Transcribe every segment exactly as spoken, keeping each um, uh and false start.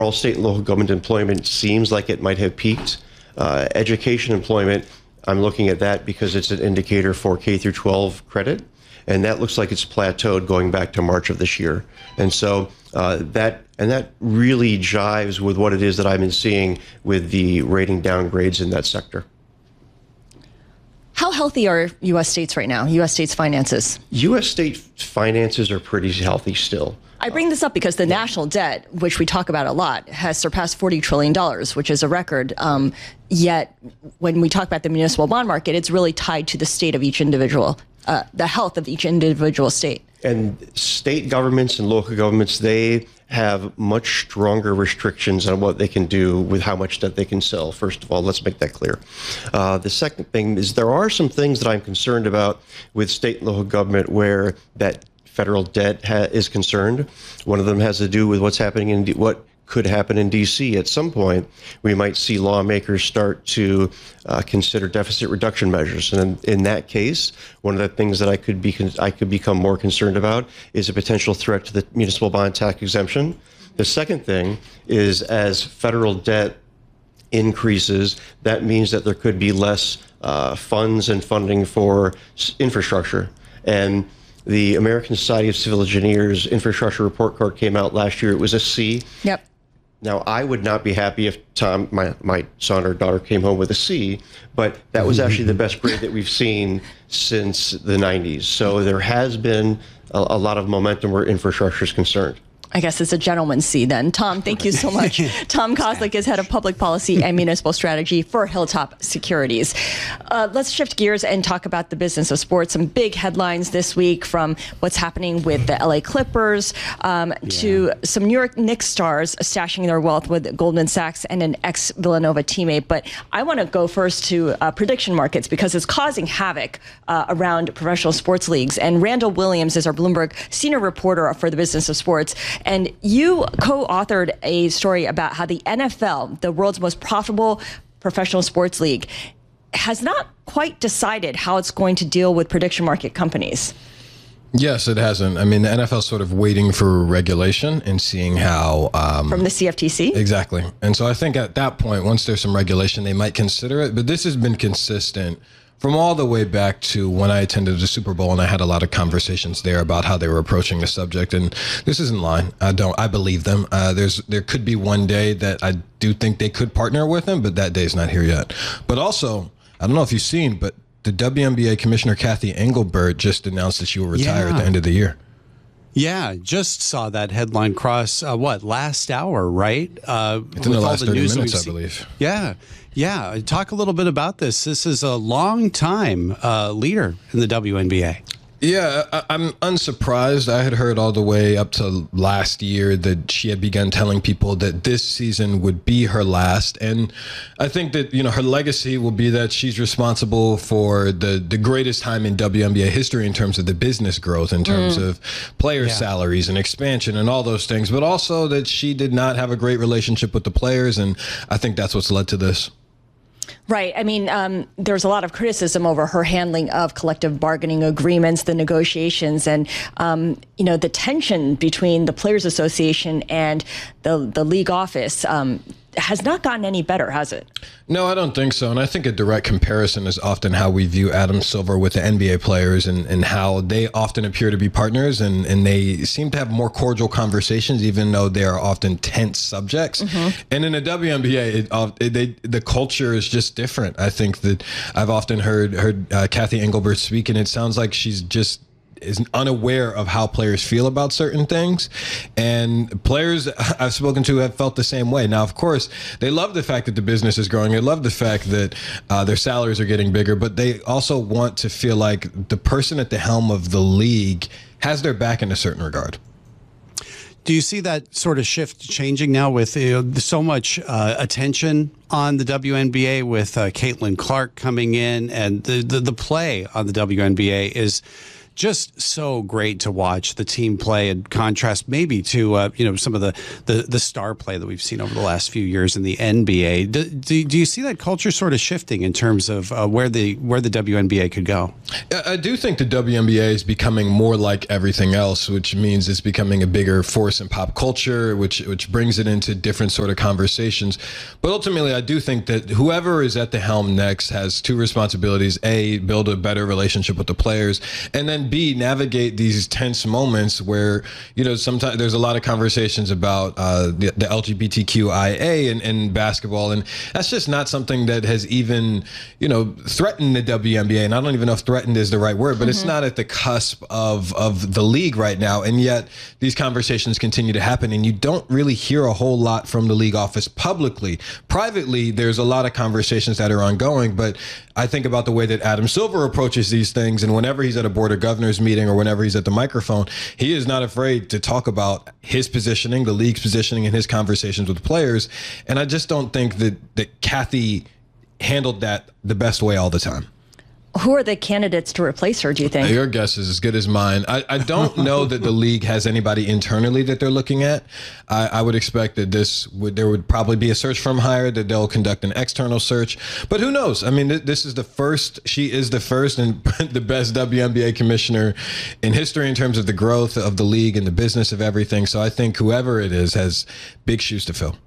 All state and local government employment seems like it might have peaked. Uh, education employment, I'm looking at that because it's an indicator for K through twelve credit, and that looks like it's plateaued going back to March of this year. And so uh, that and that really jives with what it is that I've been seeing with the rating downgrades in that sector. How healthy are U S states right now, U S states' finances? U S state finances are pretty healthy still. I bring this up because the yeah. national debt, which we talk about a lot, has surpassed forty trillion dollars, which is a record. Um, yet, when we talk about the municipal bond market, it's really tied to the state of each individual, uh, the health of each individual state. And state governments and local governments, they have much stronger restrictions on what they can do with how much debt they can sell. First of all, let's make that clear. Uh, the second thing is there are some things that I'm concerned about with state and local government where that federal debt ha is concerned. One of them has to do with what's happening in D what could happen in D C At some point. We might see lawmakers start to uh, consider deficit reduction measures, and in, in that case, one of the things that I could be I could become more concerned about is a potential threat to the municipal bond tax exemption. The second thing is, as federal debt increases, that means that there could be less uh, funds and funding for infrastructure. And the American Society of Civil Engineers infrastructure report card came out last year. It was a C. Yep. Now, I would not be happy if Tom, my, my son or daughter, came home with a C, but that was actually the best grade that we've seen since the nineties. So there has been a, a lot of momentum where infrastructure is concerned. I guess it's a gentleman's C then. Tom, thank you so much. Tom Kozlik is head of public policy and municipal strategy for Hilltop Securities. Uh, let's shift gears and talk about the business of sports. Some big headlines this week, from what's happening with the L A Clippers um, yeah. to some New York Knicks stars stashing their wealth with Goldman Sachs and an ex-Villanova teammate. But I want to go first to uh, prediction markets, because it's causing havoc uh, around professional sports leagues. And Randall Williams is our Bloomberg senior reporter for the business of sports. And you co-authored a story about how the N F L, the world's most profitable professional sports league, has not quite decided how it's going to deal with prediction market companies. Yes, it hasn't. I mean, the N F L is sort of waiting for regulation and seeing how... Um, From the C F T C? Exactly. And so I think at that point, once there's some regulation, they might consider it. But this has been consistent from all the way back to when I attended the Super Bowl, and I had a lot of conversations there about how they were approaching the subject. And this is in line. I don't, I believe them. Uh, there's, there could be one day that I do think they could partner with them, but that day's not here yet. But also, I don't know if you've seen, but the W N B A Commissioner Kathy Engelbert just announced that she will retire yeah. at the end of the year. Yeah, just saw that headline cross, uh, what, last hour, right? Uh, it's in the last thirty minutes, I believe. Yeah, yeah. Talk a little bit about this. This is a long-time uh, leader in the W N B A. Yeah, I, I'm unsurprised. I had heard all the way up to last year that she had begun telling people that this season would be her last. And I think that, you know, her legacy will be that she's responsible for the, the greatest time in W N B A history in terms of the business growth, in terms mm. of player yeah. salaries and expansion and all those things, but also that she did not have a great relationship with the players. And I think that's what's led to this. Right. I mean, um, there's a lot of criticism over her handling of collective bargaining agreements, the negotiations, and, um, you know, the tension between the Players Association and the, the league office um, has not gotten any better, has it? No, I don't think so. And I think a direct comparison is often how we view Adam Silver with the N B A players, and, and how they often appear to be partners, and, and they seem to have more cordial conversations, even though they are often tense subjects. Mm-hmm. And in the W N B A, it, it, they, the culture is just different. I think that I've often heard, heard uh, Kathy Engelbert speak, and it sounds like she's just is unaware of how players feel about certain things. And players I've spoken to have felt the same way. Now, of course, they love the fact that the business is growing. They love the fact that uh, their salaries are getting bigger, but they also want to feel like the person at the helm of the league has their back in a certain regard. Do you see that sort of shift changing now with uh, so much uh, attention on the W N B A, with uh, Caitlin Clark coming in, and the, the, the play on the W N B A is just so great to watch the team play, in contrast maybe to uh, you know some of the, the the star play that we've seen over the last few years in the N B A. Do, do, do you see that culture sort of shifting in terms of uh, where the where the W N B A could go? I do think the W N B A is becoming more like everything else, which means it's becoming a bigger force in pop culture, which which brings it into different sort of conversations. But ultimately, I do think that whoever is at the helm next has two responsibilities: A, build a better relationship with the players, and then B, navigate these tense moments where, you know, sometimes there's a lot of conversations about uh, the, the L G B T Q I A in, in basketball, and that's just not something that has even, you know, threatened the W N B A. And I don't even know if threatened is the right word, but mm-hmm. it's not at the cusp of, of the league right now. And yet these conversations continue to happen, and you don't really hear a whole lot from the league office publicly. Privately, there's a lot of conversations that are ongoing, but I think about the way that Adam Silver approaches these things, and whenever he's at a board of governors meeting or whenever he's at the microphone, he is not afraid to talk about his positioning, the league's positioning, and his conversations with players. And I just don't think that, that Kathy handled that the best way all the time. Who are the candidates to replace her, do you think? Your guess is as good as mine. I, I don't know that the league has anybody internally that they're looking at. I, I would expect that this would there would probably be a search firm hired, that they'll conduct an external search. But who knows? I mean, th- this is the first, she is the first and the best W N B A commissioner in history in terms of the growth of the league and the business of everything. So I think whoever it is has big shoes to fill.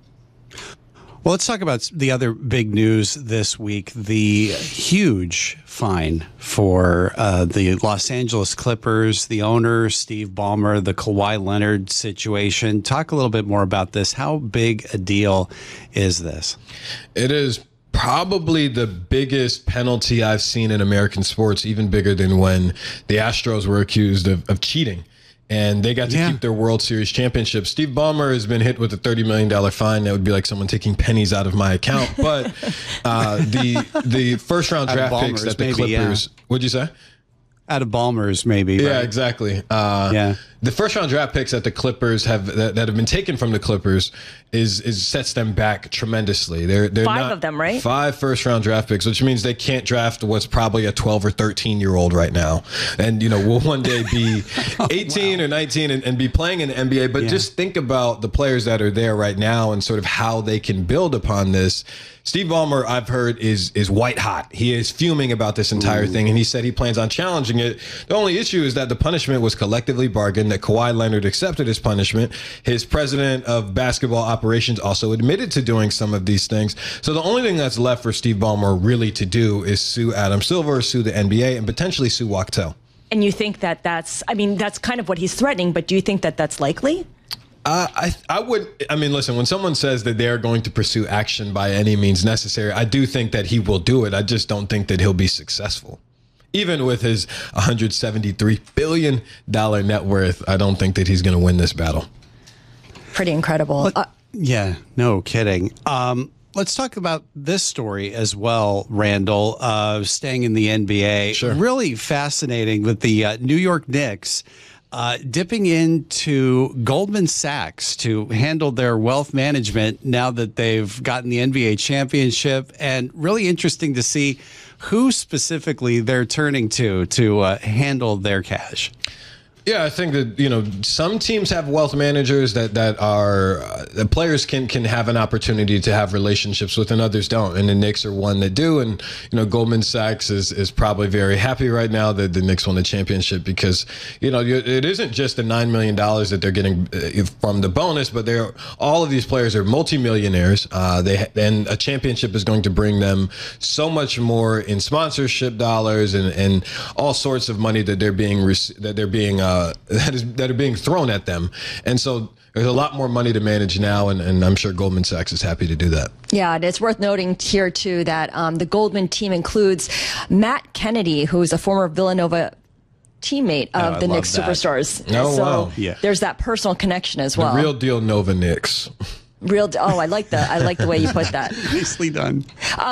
Well, let's talk about the other big news this week, the huge fine for uh, the Los Angeles Clippers, the owner, Steve Ballmer, the Kawhi Leonard situation. Talk a little bit more about this. How big a deal is this? It is probably the biggest penalty I've seen in American sports, even bigger than when the Astros were accused of, of cheating. And they got to yeah. keep their World Series championship. Steve Ballmer has been hit with a thirty million dollars fine. That would be like someone taking pennies out of my account. But uh, the the first round draft picks that the maybe, Clippers, yeah. what'd you say? Out of Ballmer's, maybe. Yeah, right? exactly. Uh, yeah. The first round draft picks that the Clippers have that, that have been taken from the Clippers is is sets them back tremendously. They're they're five not, of them, right? Five first round draft picks, which means they can't draft what's probably a twelve or thirteen year old right now. And you know, we'll one day be eighteen oh, wow. or nineteen and, and be playing in the N B A. But yeah. just think about the players that are there right now and sort of how they can build upon this. Steve Ballmer, I've heard, is is white hot. He is fuming about this entire Ooh. thing, and he said he plans on challenging it. The only issue is that the punishment was collectively bargained, that Kawhi Leonard accepted his punishment. His president of basketball operations also admitted to doing some of these things. So the only thing that's left for Steve Ballmer really to do is sue Adam Silver, sue the N B A, and potentially sue Wachtell. And you think that that's, I mean, that's kind of what he's threatening, but do you think that that's likely? Uh, I I would I mean listen, when someone says that they're going to pursue action by any means necessary, I do think that he will do it. I just don't think that he'll be successful. Even with his one hundred seventy-three billion dollars net worth, I don't think that he's going to win this battle. Pretty incredible. But, uh, yeah, no kidding. Um, let's talk about this story as well, Randall, uh, staying in the N B A. Sure. Really fascinating with the uh, New York Knicks Uh, dipping into Goldman Sachs to handle their wealth management now that they've gotten the N B A championship, and really interesting to see who specifically they're turning to to uh, handle their cash. Yeah, I think that, you know, some teams have wealth managers that that are uh, the players can can have an opportunity to have relationships with, and others don't. And the Knicks are one that do. And, you know, Goldman Sachs is is probably very happy right now that the Knicks won the championship because, you know, it isn't just the nine million dollars that they're getting from the bonus, but they're all of these players are multimillionaires. Uh, they and a championship is going to bring them so much more in sponsorship dollars and, and all sorts of money that they're being that they're being uh, Uh, that is that are being thrown at them. And so there's a lot more money to manage now, and, and I'm sure Goldman Sachs is happy to do that. Yeah, and it's worth noting here, too, that um, the Goldman team includes Matt Kennedy, who's a former Villanova teammate of oh, the love Knicks that. Superstars. Oh, so wow. Yeah. there's that personal connection as well. The real deal Nova Knicks. Real. Oh, I like the I like the way you put that. Nicely done. Um,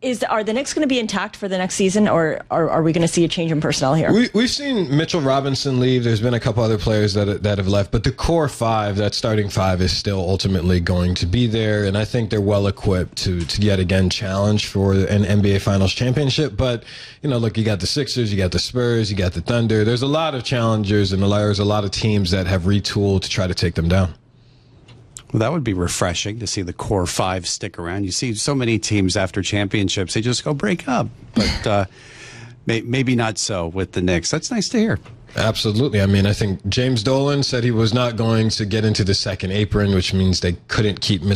is are the Knicks going to be intact for the next season, or, or are we going to see a change in personnel here? We, we've seen Mitchell Robinson leave. There's been a couple other players that that have left, but the core five, that starting five, is still ultimately going to be there, and I think they're well equipped to to yet again challenge for an N B A Finals championship. But you know, look, you got the Sixers, you got the Spurs, you got the Thunder. There's a lot of challengers, and there's a lot of teams that have retooled to try to take them down. Well, that would be refreshing to see the core five stick around. You see so many teams after championships, they just go break up. But uh, may, maybe not so with the Knicks. That's nice to hear. Absolutely. I mean, I think James Dolan said he was not going to get into the second apron, which means they couldn't keep